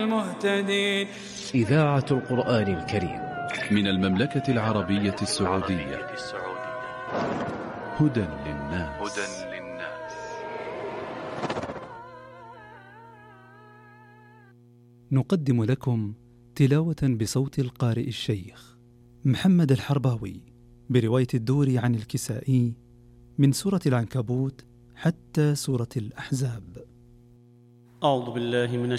المهتدين. إذاعة القرآن الكريم من المملكة العربية السعودية. هدى للناس. نقدم لكم تلاوة بصوت القارئ الشيخ محمد الحرباوي برواية الدوري عن الكسائي من سورة العنكبوت حتى سورة الأحزاب. أعوذ بالله من